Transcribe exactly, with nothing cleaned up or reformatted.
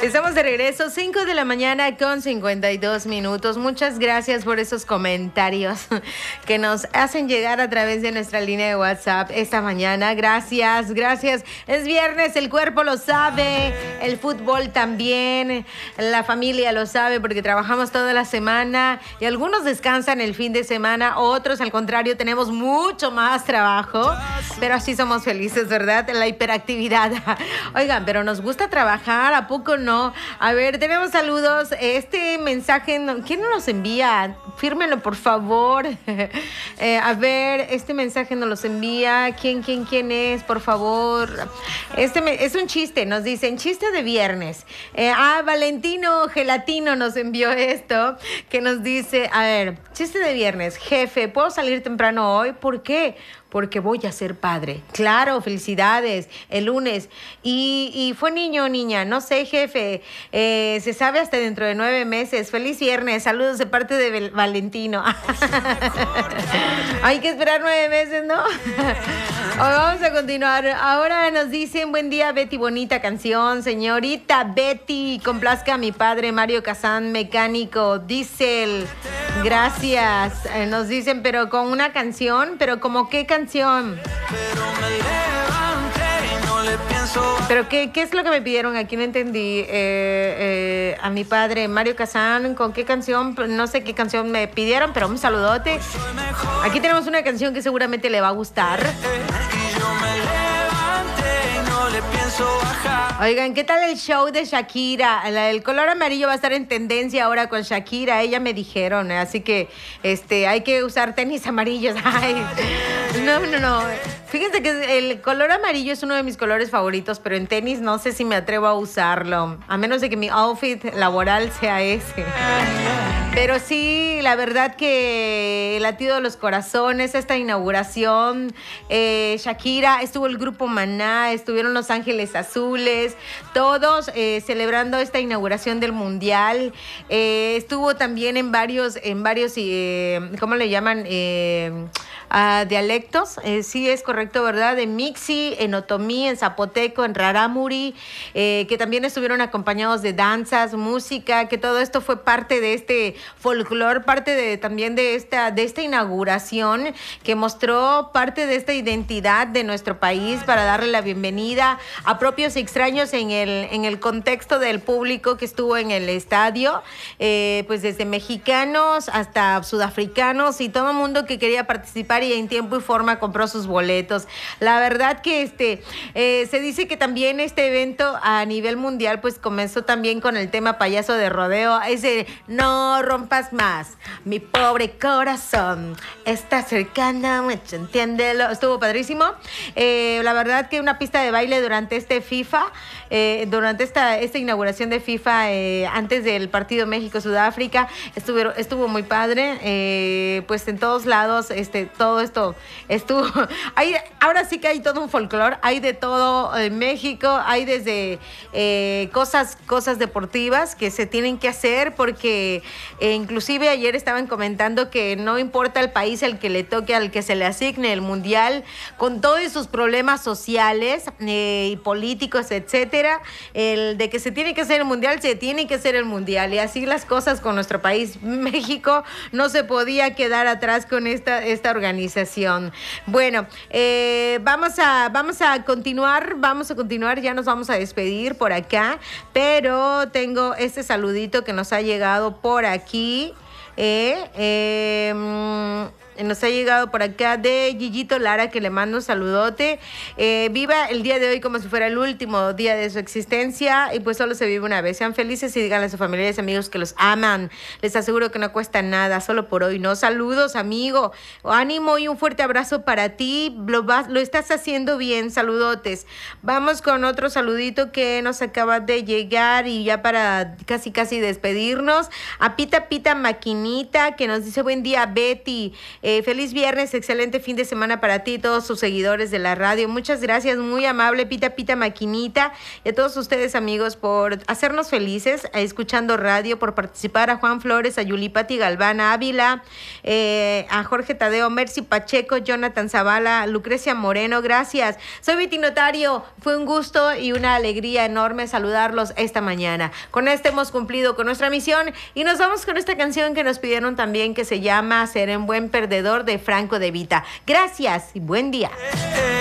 Estamos de regreso, cinco de la mañana con cincuenta y dos minutos. Muchas gracias por esos comentarios que nos hacen llegar a través de nuestra línea de WhatsApp esta mañana. Gracias, gracias. Es viernes, el cuerpo lo sabe, el fútbol también, la familia lo sabe porque trabajamos toda la semana y algunos descansan el fin de semana, otros al contrario tenemos mucho más trabajo, pero así somos felices, ¿verdad? La hiperactividad. Oigan, pero nos gusta trabajar, ¿a poco no? A ver, tenemos saludos. Este mensaje, ¿quién nos envía? Fírmenlo, por favor. Eh, a ver, este mensaje nos los envía. ¿Quién, quién, quién es? Por favor. Este me, es un chiste, nos dicen, chiste de viernes. Eh, ah, Valentino Gelatino nos envió esto, que nos dice, a ver, chiste de viernes. Jefe, ¿puedo salir temprano hoy? ¿Por qué? Porque voy a ser padre. Claro, felicidades, el lunes. Y, y fue niño o niña, no sé, jefe. Eh, se sabe hasta dentro de nueve meses. Feliz viernes, saludos de parte de Valentino. Hay que esperar nueve meses, ¿no? Vamos a continuar. Ahora nos dicen, buen día, Betty, bonita canción. Señorita Betty, complazca a mi padre Mario Casán, mecánico, diésel. Gracias. Eh, nos dicen, pero con una canción, pero como qué canción. Pero qué, qué es lo que me pidieron aquí, no entendí. Eh, eh, a mi padre Mario Casán, ¿con qué canción? No sé qué canción me pidieron, pero un saludote. Aquí tenemos una canción que seguramente le va a gustar. Oigan, ¿qué tal el show de Shakira? El color amarillo va a estar en tendencia ahora con Shakira, ella me dijeron, así que este, hay que usar tenis amarillos. Ay, no, no, no. Fíjense que el color amarillo es uno de mis colores favoritos, pero en tenis no sé si me atrevo a usarlo, a menos de que mi outfit laboral sea ese. Pero sí, la verdad que el latido de los corazones, esta inauguración, eh, Shakira, estuvo el grupo Maná, estuvieron Los Ángeles Azules, todos eh, celebrando esta inauguración del Mundial. Eh, estuvo también en varios, en varios, eh, ¿cómo le llaman? Eh, uh, dialectos, eh, sí es correcto, ¿verdad? En Mixi, en Otomí, en Zapoteco, en Rarámuri, eh, que también estuvieron acompañados de danzas, música, que todo esto fue parte de este folclore, parte de también de esta, de esta inauguración que mostró parte de esta identidad de nuestro país para darle la bienvenida a propios y extraños en el, en el contexto del público que estuvo en el estadio, eh, pues desde mexicanos hasta sudafricanos y todo el mundo que quería participar y en tiempo y forma compró sus boletos. La verdad que este eh, se dice que también este evento a nivel mundial pues comenzó también con el tema payaso de rodeo, ese no rompas más, mi pobre corazón está cercana, entiéndelo, estuvo padrísimo. Eh, la verdad que una pista de baile durante este FIFA, eh, durante esta, esta inauguración de FIFA eh, antes del partido México-Sudáfrica, estuvo, estuvo muy padre, eh, pues en todos lados, este, todo esto estuvo, hay, ahora sí que hay todo un folclore, hay de todo en México, hay desde eh, cosas, cosas deportivas que se tienen que hacer porque eh, inclusive ayer estaban comentando que no importa el país al que le toque, al que se le asigne el mundial, con todos sus problemas sociales eh, y políticos, etcétera, el de que se tiene que hacer el mundial, se tiene que hacer el mundial y así las cosas con nuestro país. México no se podía quedar atrás con esta, esta organización. Bueno, eh, vamos a, vamos a continuar, vamos a continuar, ya nos vamos a despedir por acá, pero tengo este saludito que nos ha llegado por aquí. Eh, eh, nos ha llegado por acá de Gillito Lara, que le mando un saludote. Eh, viva el día de hoy como si fuera el último día de su existencia y pues solo se vive una vez. Sean felices y díganle a sus familiares y amigos que los aman. Les aseguro que no cuesta nada, solo por hoy, ¿no? Saludos, amigo. Ánimo y un fuerte abrazo para ti. Lo, vas, lo estás haciendo bien. Saludotes. Vamos con otro saludito que nos acaba de llegar y ya para casi casi despedirnos. A Pita Pita Maquinita, que nos dice buen día, Betty. Eh, feliz viernes, excelente fin de semana para ti y todos sus seguidores de la radio. Muchas gracias, muy amable Pita Pita Maquinita, y a todos ustedes amigos por hacernos felices, a escuchando radio, por participar, a Juan Flores, a Yulipati Galván, a Ávila, eh, a Jorge Tadeo, Mercy Pacheco, Jonathan Zavala, Lucrecia Moreno, gracias. Soy Viti Notario, fue un gusto y una alegría enorme saludarlos esta mañana. Con este hemos cumplido con nuestra misión y nos vamos con esta canción que nos pidieron también, que se llama Ser un buen perdedor, de Franco De Vita. Gracias y buen día.